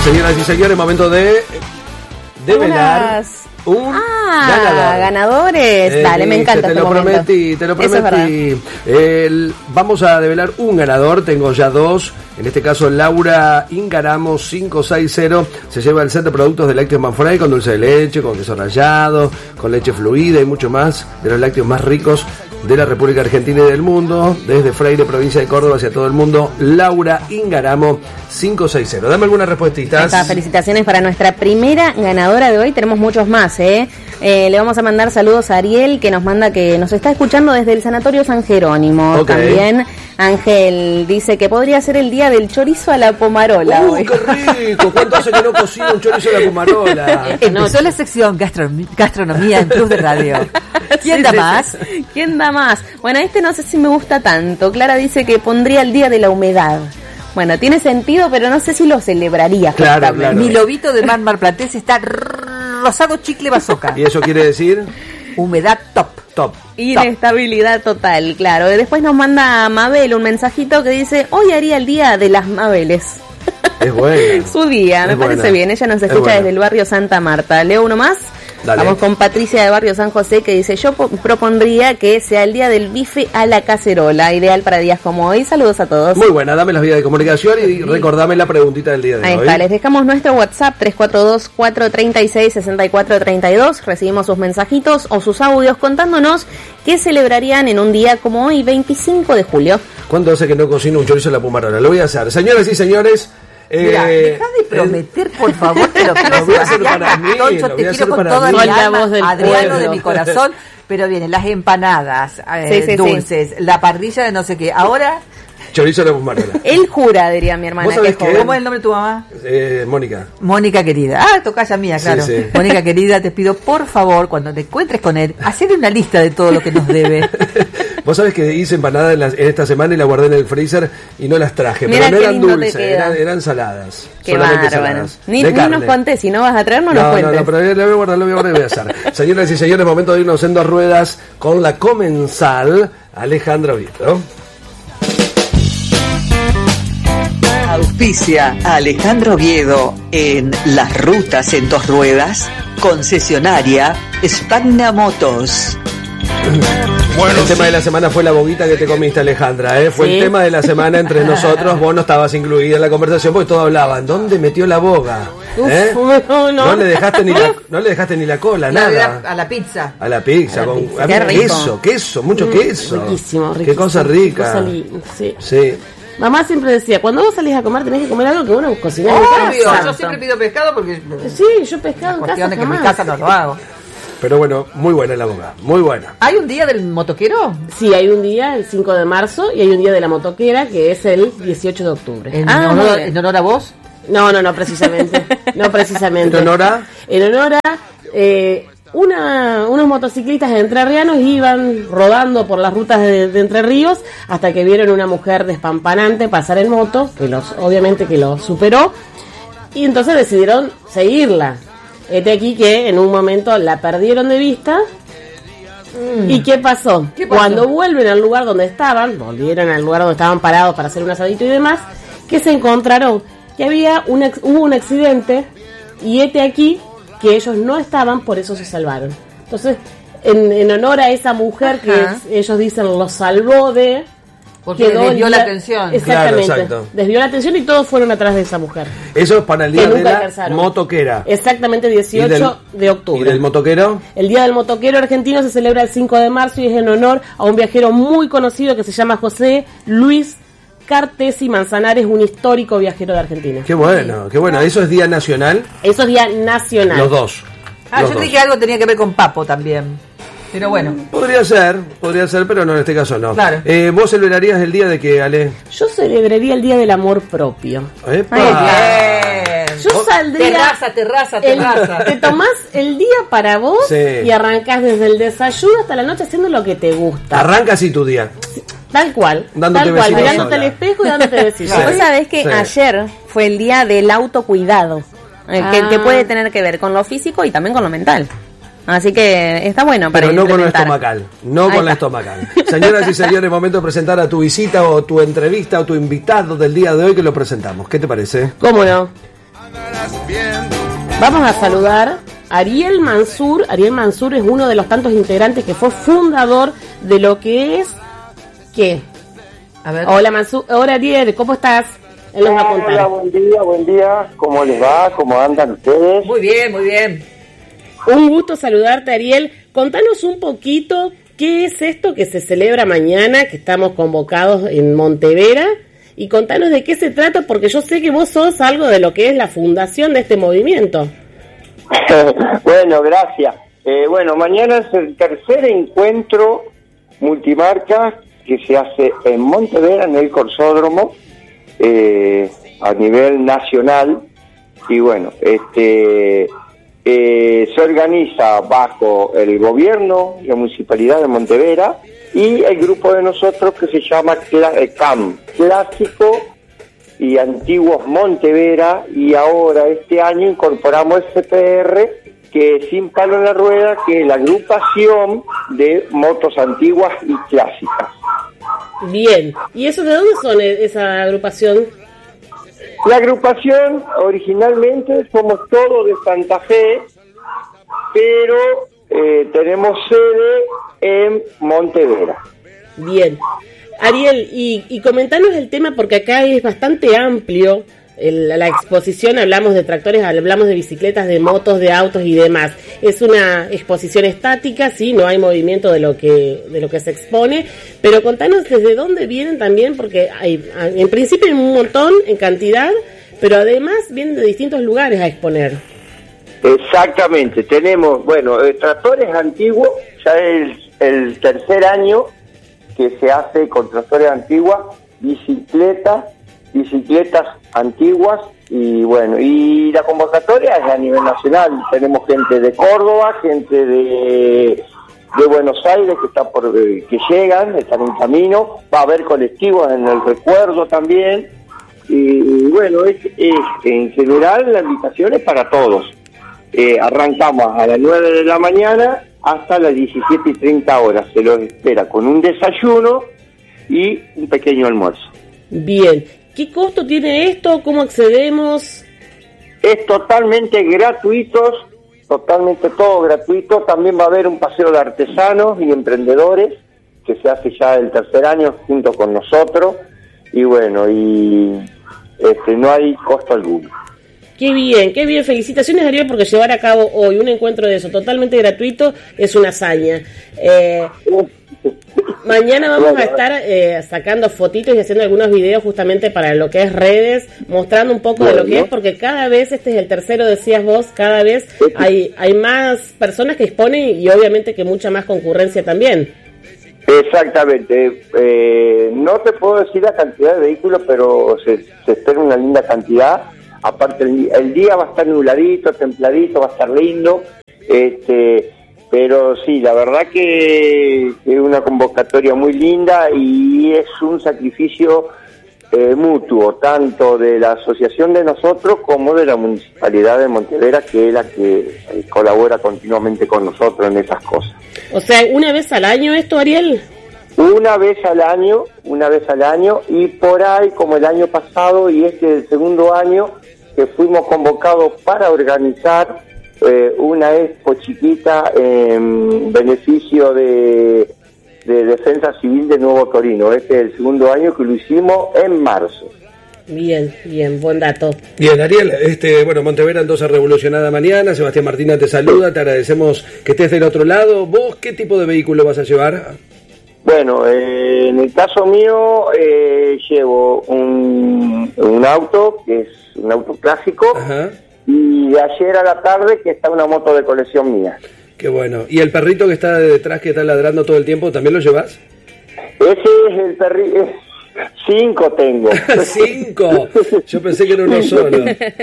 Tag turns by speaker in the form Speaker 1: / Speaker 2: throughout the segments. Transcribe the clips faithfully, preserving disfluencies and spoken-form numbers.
Speaker 1: Señoras y señores, momento de develar un
Speaker 2: ah,
Speaker 1: ganador.
Speaker 2: ganadores. Eh, Dale, me encanta
Speaker 1: te
Speaker 2: este
Speaker 1: lo
Speaker 2: momento.
Speaker 1: prometí, te lo prometí. El, vamos a develar un ganador, tengo ya dos. En este caso, Laura Ingaramo cinco seis cero se lleva el set de productos de lácteos Manfrey con dulce de leche, con queso rallado, con leche fluida y mucho más, de los lácteos más ricos de la República Argentina y del mundo, desde Freire, provincia de Córdoba, hacia todo el mundo. Laura Ingaramo cinco seis cero. Dame algunas respuestitas.
Speaker 2: Esta, felicitaciones para nuestra primera ganadora de hoy. Tenemos muchos más, ¿eh? Eh, le vamos a mandar saludos a Ariel, que nos manda que nos está escuchando desde el Sanatorio San Jerónimo. Okay. También Ángel dice que podría ser el día del chorizo a la pomarola.
Speaker 1: ¡Uh, qué rico! ¿Cuánto hace que no cocina un chorizo a la pomarola?
Speaker 3: Empezó la sección gastronom- gastronomía en Plus de Radio. ¿Quién
Speaker 2: sí,
Speaker 3: da
Speaker 2: sí,
Speaker 3: más?
Speaker 2: Sí. ¿Quién da más? Bueno, este no sé si me gusta tanto. Clara dice que pondría el día de la humedad. Bueno, tiene sentido, pero no sé si lo celebraría.
Speaker 1: Claro, claro.
Speaker 3: Mi lobito de mar marplatense está rosado chicle bazooka.
Speaker 1: ¿Y eso quiere decir?
Speaker 3: Humedad top.
Speaker 1: Top.
Speaker 2: Inestabilidad total, claro. Y después nos manda Mabel un mensajito que dice: hoy haría el día de las Mabeles.
Speaker 1: Es bueno.
Speaker 2: Su día,
Speaker 1: es
Speaker 2: me
Speaker 1: buena.
Speaker 2: parece bien. Ella nos escucha desde el barrio Santa Marta. Leo uno más.
Speaker 1: Dale.
Speaker 2: Vamos con Patricia de Barrio San José, que dice: yo po- propondría que sea el día del bife a la cacerola, ideal para días como hoy. Saludos a todos.
Speaker 1: Muy buena, dame las vías de comunicación y recordame la preguntita del día de
Speaker 2: Ahí
Speaker 1: hoy.
Speaker 2: Ahí está, les dejamos nuestro WhatsApp tres cuatro dos, cuatro tres seis, seis cuatro tres dos. Recibimos sus mensajitos o sus audios contándonos qué celebrarían en un día como hoy, veinticinco de julio.
Speaker 1: ¿Cuánto hace que no cocino un chorizo a la pomarola? Lo voy a hacer. Señoras y señores...
Speaker 3: Mira,
Speaker 1: eh,
Speaker 3: deja de prometer, por favor, te lo pido.
Speaker 1: Lo voy a hacer para mí,
Speaker 3: Toncho,
Speaker 1: lo
Speaker 3: te
Speaker 1: voy a hacer
Speaker 3: quiero con
Speaker 1: para
Speaker 3: toda
Speaker 1: mí.
Speaker 3: mi
Speaker 2: Con la
Speaker 3: alma,
Speaker 2: voz del
Speaker 3: Adriano
Speaker 2: pueblo.
Speaker 3: de mi corazón. Pero vienen las empanadas, eh,
Speaker 2: Sí, sí,
Speaker 3: dulces,
Speaker 2: sí.
Speaker 3: la parrilla de no sé qué. Ahora,
Speaker 1: Chorizo a la pomarola.
Speaker 2: Él jura, diría mi hermana.
Speaker 1: ¿Vos sabés
Speaker 2: que
Speaker 1: qué?
Speaker 2: joven.
Speaker 3: ¿cómo es el nombre de tu mamá?
Speaker 1: Eh, Mónica.
Speaker 3: Mónica querida. Ah, tocaya mía, claro.
Speaker 1: Sí, sí.
Speaker 3: Mónica querida, te pido por favor, cuando te encuentres con él, hacer una lista de todo lo que nos debe.
Speaker 1: Vos sabés que hice empanadas en, la- en esta semana y la guardé en el freezer y no las traje.
Speaker 2: Mira
Speaker 1: pero no
Speaker 2: qué
Speaker 1: eran
Speaker 2: lindo te
Speaker 1: dulces,
Speaker 2: queda.
Speaker 1: eran, eran saladas.
Speaker 2: Qué
Speaker 1: solamente
Speaker 2: bárbaro.
Speaker 1: saladas.
Speaker 2: Ni,
Speaker 1: de
Speaker 2: ni
Speaker 1: carne.
Speaker 2: nos contés, si no vas a traer, no, nos
Speaker 1: No, no,
Speaker 2: cuentes.
Speaker 1: no, pero lo voy a guardar, lo voy a guardar y voy a hacer. Señoras y señores, momento de irnos en dos ruedas con la comensal Alejandra Oviedo.
Speaker 4: Auspicia a Alejandro Oviedo en Las Rutas en Dos Ruedas, concesionaria Spagna Motos.
Speaker 1: Bueno, el tema de la semana fue la boguita que te comiste, Alejandra, ¿eh? Fue
Speaker 2: Sí.
Speaker 1: el tema de la semana entre nosotros. Vos no estabas incluida en la conversación porque todos hablaban. ¿Dónde metió la boga? ¿Eh?
Speaker 2: Uf, no, no.
Speaker 1: No le dejaste ni la, no le dejaste ni la cola,
Speaker 3: La
Speaker 1: nada.
Speaker 3: verdad, a la pizza.
Speaker 1: A la pizza,
Speaker 2: A la
Speaker 1: con
Speaker 2: pizza.
Speaker 1: a
Speaker 2: Qué
Speaker 1: mí,
Speaker 2: rico.
Speaker 1: queso, queso, mucho queso.
Speaker 5: Riquísimo, riquísimo.
Speaker 1: Qué cosa rica.
Speaker 5: Vos salí- sí.
Speaker 1: Sí.
Speaker 5: Mamá siempre decía, cuando vos salís a comer tenés que comer algo que uno cocina en
Speaker 3: Obvio,
Speaker 5: casa.
Speaker 3: yo siempre pido pescado porque
Speaker 5: Sí, yo pescado en
Speaker 3: cuestión
Speaker 5: casa
Speaker 3: de que en mi
Speaker 5: jamás.
Speaker 3: casa no lo hago.
Speaker 1: Pero bueno, muy buena la boga, muy buena.
Speaker 3: ¿Hay un día del motoquero?
Speaker 5: Sí, hay un día, el cinco de marzo, y hay un día de la motoquera, que es el dieciocho de octubre.
Speaker 3: ¿En,
Speaker 2: Ah, muy
Speaker 3: honor,
Speaker 2: bien.
Speaker 3: en honor a vos?
Speaker 5: No, no, no, precisamente. No, precisamente.
Speaker 1: ¿En honor a?
Speaker 5: En honor a, eh, una, unos motociclistas entrerrianos iban rodando por las rutas de, de Entre Ríos hasta que vieron una mujer despampanante pasar en moto, que los, obviamente que los superó, y entonces decidieron seguirla. Este aquí que en un momento la perdieron de vista. ¿Y qué pasó?
Speaker 3: ¿Qué pasó?
Speaker 5: Cuando vuelven al lugar donde estaban, volvieron al lugar donde estaban parados para hacer un asadito y demás, que se encontraron que había un ex- hubo un accidente y este aquí que ellos no estaban, por eso se salvaron. Entonces, en, en honor a esa mujer que
Speaker 3: Ajá.
Speaker 5: es- ellos dicen lo salvó de...
Speaker 3: Porque
Speaker 5: quedó
Speaker 3: desvió
Speaker 5: el
Speaker 3: la
Speaker 5: día-
Speaker 3: atención.
Speaker 5: Exactamente.
Speaker 1: Claro, exacto.
Speaker 5: Desvió la atención y todos fueron atrás de esa mujer.
Speaker 1: Eso es para el
Speaker 5: Que
Speaker 1: día de
Speaker 5: nunca
Speaker 1: la
Speaker 5: alcanzaron.
Speaker 1: motoquera.
Speaker 5: Exactamente, dieciocho
Speaker 1: ¿Y del-
Speaker 5: de octubre.
Speaker 1: ¿Y del motoquero?
Speaker 5: El Día del Motoquero Argentino se celebra el cinco de marzo y es en honor a un viajero muy conocido que se llama José Luis Cartesi Manzanares, un histórico viajero de Argentina.
Speaker 1: Qué bueno, qué bueno. ¿Eso es día nacional?
Speaker 5: Eso es Día Nacional.
Speaker 1: Los dos.
Speaker 3: Ah,
Speaker 1: Los
Speaker 3: yo
Speaker 1: dos.
Speaker 3: creí que algo tenía que ver con Papo también. Pero bueno.
Speaker 1: Podría ser, podría ser, pero no, en este caso no.
Speaker 3: Claro.
Speaker 1: Eh, ¿Vos celebrarías el día de qué, Ale?
Speaker 5: Yo celebraría el Día del Amor Propio.
Speaker 1: ¡Epa!
Speaker 3: Bien.
Speaker 5: Yo saldría...
Speaker 3: Terraza, terraza,
Speaker 5: el-
Speaker 3: terraza.
Speaker 5: te tomás el día para vos
Speaker 1: Sí.
Speaker 5: y arrancás desde el desayuno hasta la noche haciendo lo que te gusta.
Speaker 1: Arranca así tu día.
Speaker 5: Tal cual.
Speaker 1: Dándote
Speaker 5: tal cual,
Speaker 1: besitos
Speaker 5: mirándote
Speaker 1: sola.
Speaker 5: al espejo y dándote besitos.
Speaker 1: Sí.
Speaker 2: Vos sabés que
Speaker 1: Sí.
Speaker 2: ayer fue el día del autocuidado, eh, que,
Speaker 5: Ah.
Speaker 2: que puede tener que ver con lo físico y también con lo mental. Así que está bueno para
Speaker 1: Pero no con la
Speaker 2: implementar.
Speaker 1: estomacal. No
Speaker 2: Ahí
Speaker 1: con la
Speaker 2: está.
Speaker 1: estomacal. Señoras y señores, momento de presentar a tu visita o tu entrevista o tu invitado del día de hoy que lo presentamos. ¿Qué te parece?
Speaker 5: ¿Cómo no? Vamos a saludar a Ariel Mansur. Ariel Mansur es uno de los tantos integrantes que fue fundador de lo que es... ¿Qué?
Speaker 3: A ver.
Speaker 5: Hola Mansur, hola Ariel, ¿cómo estás? Él nos va a contar.
Speaker 6: Hola, buen día, buen día. ¿Cómo les va? ¿Cómo andan ustedes?
Speaker 3: Muy bien, muy bien.
Speaker 5: Un gusto saludarte, Ariel. Contanos un poquito qué es esto que se celebra mañana, que estamos convocados en Montevera, y contanos de qué se trata, porque yo sé que vos sos algo de lo que es la fundación de este movimiento.
Speaker 6: Bueno, gracias. Eh, bueno, mañana es el tercer encuentro multimarca que se hace en Montevera, en el Corsódromo, eh, a nivel nacional. Y bueno, este eh, se organiza bajo el gobierno, la municipalidad de Montevera, y el grupo de nosotros que se llama Cla- C A M, Clásico y Antiguos Montevera, y ahora este año incorporamos S P R, que es Sin Palo en la Rueda, que es la agrupación de motos antiguas y clásicas.
Speaker 5: Bien, ¿y eso de dónde son e- esa agrupación?
Speaker 6: La agrupación originalmente somos todos de Santa Fe, pero eh, tenemos sede en Montevera.
Speaker 5: Bien. Ariel, y, y comentanos el tema, porque acá es bastante amplio el, la exposición, hablamos de tractores, hablamos de bicicletas, de motos, de autos y demás. Es una exposición estática, sí, no hay movimiento de lo que de lo que se expone, pero contanos desde dónde vienen también, porque hay, en principio hay un montón en cantidad, pero además vienen de distintos lugares a exponer.
Speaker 6: Exactamente, tenemos, bueno, eh, tractores antiguos, ya es el, el tercer año que se hace con tractores antiguas, bicicletas, bicicletas antiguas, y bueno, y la convocatoria es a nivel nacional. Tenemos gente de Córdoba, gente de, de Buenos Aires que está por que llegan, están en camino, va a haber colectivos en el recuerdo también, y bueno, es, es en general la invitación es para todos. Eh, arrancamos a las nueve de la mañana hasta las diecisiete y treinta horas. Se los espera con un desayuno y un pequeño almuerzo.
Speaker 5: Bien, ¿qué costo tiene esto? ¿Cómo accedemos?
Speaker 6: Es totalmente gratuito, totalmente todo gratuito. También va a haber un paseo de artesanos y emprendedores que se hace ya el tercer año junto con nosotros. Y bueno, y este, no hay costo alguno.
Speaker 5: Qué bien, qué bien. Felicitaciones, Ariel, porque llevar a cabo hoy un encuentro de eso totalmente gratuito es una hazaña. Eh, mañana vamos a estar eh, sacando fotitos y haciendo algunos videos justamente para lo que es redes, mostrando un poco de lo que es, porque cada vez, este es el tercero, decías vos, cada vez hay, hay más personas que exponen y obviamente que mucha más concurrencia también.
Speaker 6: Exactamente. Eh, no te puedo decir la cantidad de vehículos, pero se, se espera una linda cantidad. Aparte el, el día va a estar nubladito, templadito, va a estar lindo, este, pero sí, la verdad que es una convocatoria muy linda y es un sacrificio eh, mutuo, tanto de la asociación de nosotros como de la Municipalidad de Montevera, que es la que eh, colabora continuamente con nosotros en esas cosas.
Speaker 5: O sea, ¿una vez al año esto, Ariel?
Speaker 6: Una vez al año, una vez al año, y por ahí, como el año pasado y este es el segundo año, que fuimos convocados para organizar eh, una expo chiquita en beneficio de, de Defensa Civil de Nuevo Torino. Este es el segundo año que lo hicimos en marzo.
Speaker 5: Bien, bien, buen dato.
Speaker 1: Bien, Ariel, este, bueno, Montevera entonces revolucionada mañana. Sebastián Martina te saluda, te agradecemos que estés del otro lado. ¿Vos qué tipo de vehículo vas a llevar?
Speaker 6: Bueno, eh, en el caso mío eh, llevo un, un auto, que es un auto clásico. Ajá. Y de ayer a la tarde que está una moto de colección mía.
Speaker 1: Qué bueno. ¿Y el perrito que está detrás, que está ladrando todo el tiempo, también lo llevas?
Speaker 6: Ese es el perrito. Cinco tengo.
Speaker 1: Cinco. Yo pensé que era uno solo.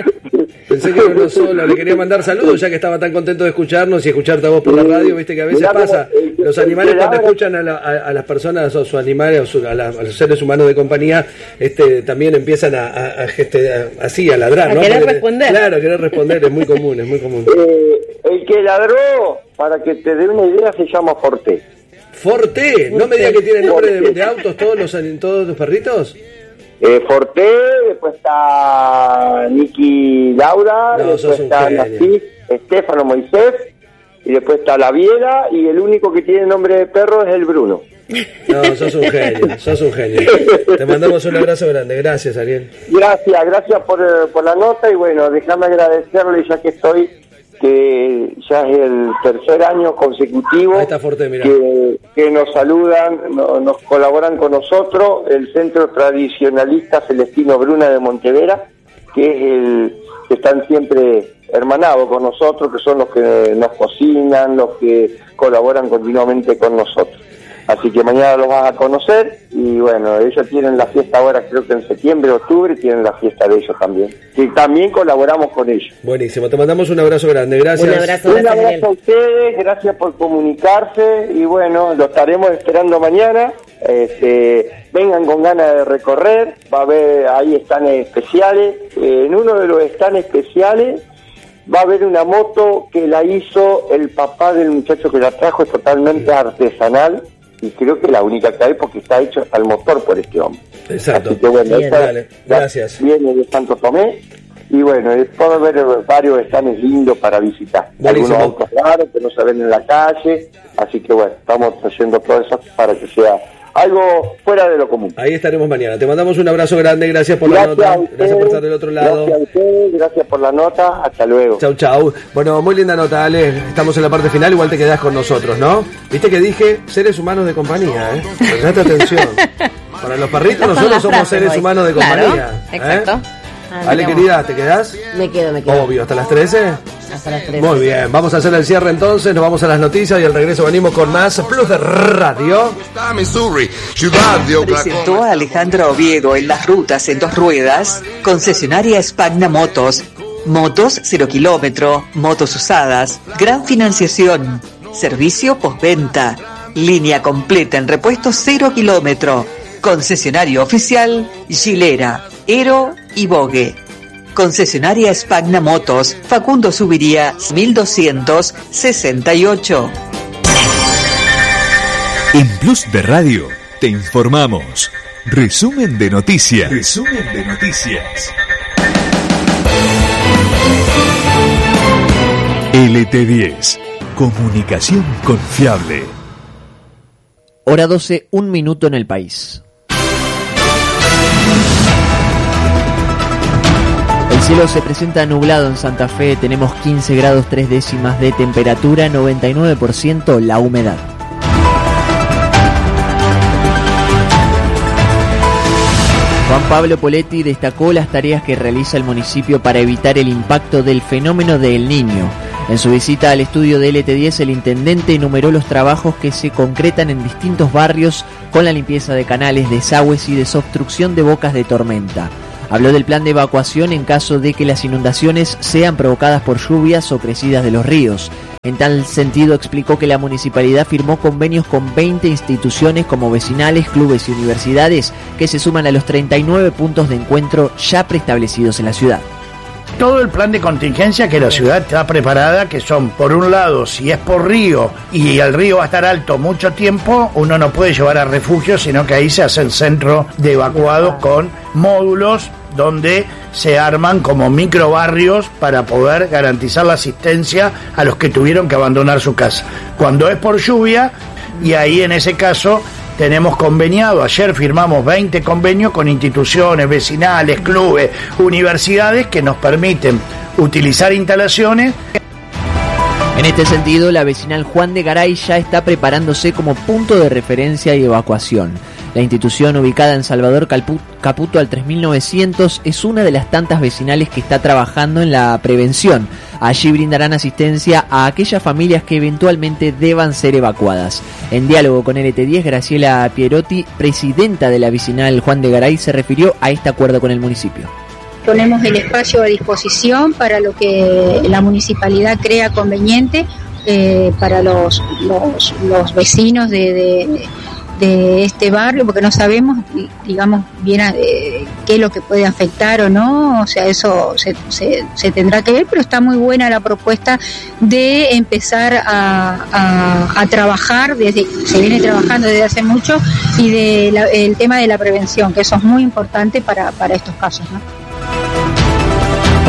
Speaker 1: Pensé que era uno solo. Le quería mandar saludos ya que estaba tan contento de escucharnos y escucharte a vos por la radio. Viste que a veces Mirá, pasa. El, los animales cuando escuchan a, la, a, a las personas o sus animales o su, a, la, a los seres humanos de compañía, este este empiezan a, a, a, este, a así a ladrar,
Speaker 2: a
Speaker 1: ¿no?
Speaker 2: querer
Speaker 1: Porque,
Speaker 2: responder.
Speaker 1: Claro, a querer responder es muy común, es muy común.
Speaker 6: Eh, el que ladró, para que te dé una idea, se llama Forte.
Speaker 1: Forte, no me digas que tiene nombre de, de autos todos los todos los perritos.
Speaker 6: Eh, Forte, después está Vicky Laura,
Speaker 1: No,
Speaker 6: después está
Speaker 1: genio.
Speaker 6: Nací, Estefano Moisés, y después está la Viera, y el único que tiene nombre de perro es el Bruno.
Speaker 1: No, sos un genio, sos un genio. Te mandamos un abrazo grande. Gracias, Ariel.
Speaker 6: Gracias, gracias por, eh, por la nota, y bueno, déjame agradecerle, ya que estoy, que ya es el tercer año consecutivo
Speaker 1: Ahí está Forte, mirá.
Speaker 6: que, que nos saludan, no- nos colaboran con nosotros, el Centro Tradicionalista Celestino Bruna de Montevera, que es el que están siempre hermanados con nosotros, que son los que nos cocinan, los que colaboran continuamente con nosotros. Así que mañana los vas a conocer, y bueno, ellos tienen la fiesta ahora, creo que en septiembre, octubre, tienen la fiesta de ellos también, que también colaboramos con ellos.
Speaker 1: Buenísimo, te mandamos un abrazo grande. Gracias.
Speaker 5: Un abrazo.
Speaker 6: Un
Speaker 5: Gracias,
Speaker 6: abrazo
Speaker 5: Ariel.
Speaker 6: a ustedes, gracias por comunicarse, y bueno, lo estaremos esperando mañana. Este, vengan con ganas de recorrer, va a haber ahí stands especiales. Eh, en uno de los stands especiales va a haber una moto que la hizo el papá del muchacho que la trajo, es totalmente artesanal, y creo que es la única que hay porque está hecho hasta el motor por este hombre.
Speaker 1: Exacto.
Speaker 6: Así que bueno,
Speaker 1: Bien,
Speaker 6: esta
Speaker 1: dale, gracias.
Speaker 6: viene de Santo Tomé, y bueno, puede haber varios stands lindos para visitar.
Speaker 1: Buenísimo.
Speaker 6: Algunos autos raros que no se ven en la calle, así que bueno, estamos trayendo todo eso para que sea algo fuera de lo común.
Speaker 1: Ahí estaremos mañana. Te mandamos un abrazo grande. Gracias por la
Speaker 6: Gracias
Speaker 1: nota.
Speaker 6: a ustedes,
Speaker 1: Gracias por estar del otro lado.
Speaker 6: Gracias a ustedes, gracias por la nota, hasta luego.
Speaker 1: Chau, chau. Bueno, muy linda nota, Ale. Estamos en la parte final, igual te quedás con nosotros, ¿no? Viste que dije seres humanos de compañía, ¿eh? Prestate atención. Para los perritos
Speaker 2: Estas son
Speaker 1: nosotros
Speaker 2: las
Speaker 1: somos
Speaker 2: frases
Speaker 1: seres
Speaker 2: hoy.
Speaker 1: humanos de
Speaker 2: Claro,
Speaker 1: compañía. ¿eh?
Speaker 2: exacto. Ah,
Speaker 1: Ale,
Speaker 2: mirá
Speaker 1: querida, ¿te quedás?
Speaker 5: Me quedo, me quedo.
Speaker 1: Obvio, hasta las trece.
Speaker 5: Hasta las tres.
Speaker 1: Muy bien, vamos a hacer el cierre entonces, nos vamos a las noticias y al regreso venimos con más Plus de Radio.
Speaker 4: Presentó a Alejandro Oviedo en las rutas en dos ruedas, concesionaria Spagna Motos, motos cero kilómetro, motos usadas, gran financiación, servicio postventa, línea completa en repuestos cero kilómetro, concesionario oficial Gilera, Ero y Bogue. Concesionaria Spagna Motos, Facundo Subiría, mil doscientos sesenta y ocho.
Speaker 7: En Plus de Radio te informamos. Resumen de noticias. Resumen de noticias. L T diez. Comunicación confiable.
Speaker 8: Hora doce, un minuto en el país. El cielo se presenta nublado en Santa Fe, tenemos quince grados tres décimas de temperatura, noventa y nueve por ciento la humedad. Juan Pablo Poletti destacó las tareas que realiza el municipio para evitar el impacto del fenómeno de El Niño. En su visita al estudio de L T diez, el intendente enumeró los trabajos que se concretan en distintos barrios con la limpieza de canales, desagües y desobstrucción de bocas de tormenta. Habló del plan de evacuación en caso de que las inundaciones sean provocadas por lluvias o crecidas de los ríos. En tal sentido, explicó que la municipalidad firmó convenios con veinte instituciones como vecinales, clubes y universidades que se suman a los treinta y nueve puntos de encuentro ya preestablecidos en la ciudad.
Speaker 9: Todo el plan de contingencia que la ciudad está preparada, que son, por un lado, si es por río y el río va a estar alto mucho tiempo, uno no puede llevar a refugio, sino que ahí se hace el centro de evacuados con módulos donde se arman como microbarrios para poder garantizar la asistencia a los que tuvieron que abandonar su casa. Cuando es por lluvia, y ahí en ese caso tenemos conveniado, ayer firmamos veinte convenios con instituciones, vecinales, clubes, universidades que nos permiten utilizar instalaciones.
Speaker 8: En este sentido, la vecinal Juan de Garay ya está preparándose como punto de referencia y evacuación. La institución, ubicada en Salvador Caputo al tres mil novecientos, es una de las tantas vecinales que está trabajando en la prevención. Allí brindarán asistencia a aquellas familias que eventualmente deban ser evacuadas. En diálogo con L T diez, Graciela Pierotti, presidenta de la vecinal Juan de Garay, se refirió a este acuerdo con el municipio.
Speaker 10: Ponemos el espacio a disposición para lo que la municipalidad crea conveniente eh, para los, los, los vecinos de... de de este barrio, porque no sabemos, digamos, bien eh, qué es lo que puede afectar o no, o sea, eso se, se, se tendrá que ver, pero está muy buena la propuesta de empezar a, a, a trabajar, desde se viene trabajando desde hace mucho, y de la, el tema de la prevención, que eso es muy importante para, para estos casos, ¿no?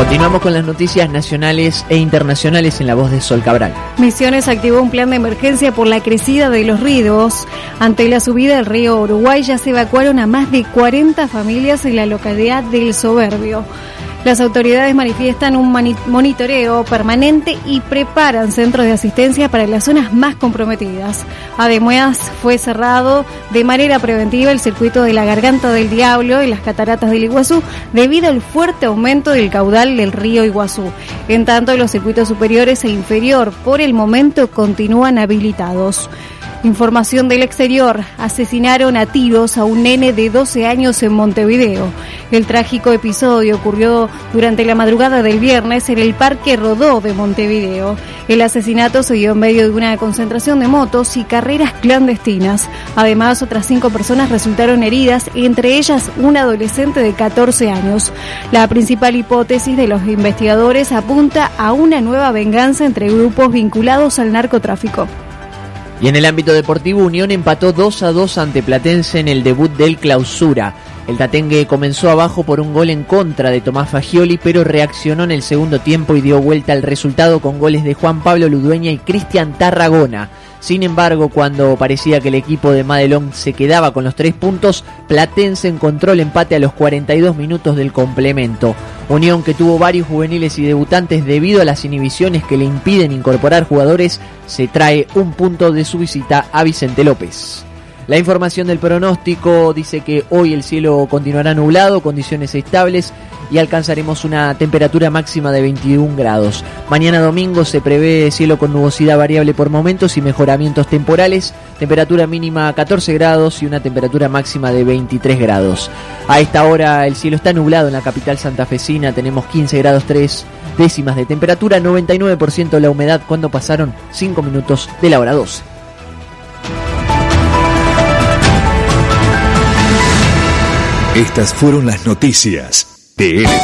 Speaker 8: Continuamos con las noticias nacionales e internacionales en la voz de Sol Cabral.
Speaker 11: Misiones activó un plan de emergencia por la crecida de los ríos. Ante la subida del río Uruguay ya se evacuaron a más de cuarenta familias en la localidad del Soberbio. Las autoridades manifiestan un mani- monitoreo permanente y preparan centros de asistencia para las zonas más comprometidas. Además, fue cerrado de manera preventiva el circuito de la Garganta del Diablo y las cataratas del Iguazú debido al fuerte aumento del caudal del río Iguazú. En tanto, los circuitos superiores e inferior por el momento continúan habilitados. Información del exterior. Asesinaron a tiros a un nene de doce años en Montevideo. El trágico episodio ocurrió durante la madrugada del viernes en el Parque Rodó de Montevideo. El asesinato se dio en medio de una concentración de motos y carreras clandestinas. Además, otras cinco personas resultaron heridas, entre ellas un adolescente de catorce años. La principal hipótesis de los investigadores apunta a una nueva venganza entre grupos vinculados al narcotráfico.
Speaker 8: Y en el ámbito deportivo, Unión empató dos a dos ante Platense en el debut del Clausura. El tatengue comenzó abajo por un gol en contra de Tomás Fagioli, pero reaccionó en el segundo tiempo y dio vuelta al resultado con goles de Juan Pablo Ludueña y Cristian Tarragona. Sin embargo, cuando parecía que el equipo de Madelón se quedaba con los tres puntos, Platense encontró el empate a los cuarenta y dos minutos del complemento. Unión, que tuvo varios juveniles y debutantes debido a las inhibiciones que le impiden incorporar jugadores, se trae un punto de su visita a Vicente López. La información del pronóstico dice que hoy el cielo continuará nublado, condiciones estables y alcanzaremos una temperatura máxima de veintiún grados. Mañana domingo se prevé cielo con nubosidad variable por momentos y mejoramientos temporales, temperatura mínima catorce grados y una temperatura máxima de veintitrés grados. A esta hora el cielo está nublado en la capital santafesina, tenemos quince grados tres décimas de temperatura, noventa y nueve por ciento la humedad cuando pasaron cinco minutos de la hora doce.
Speaker 7: Estas fueron las noticias de L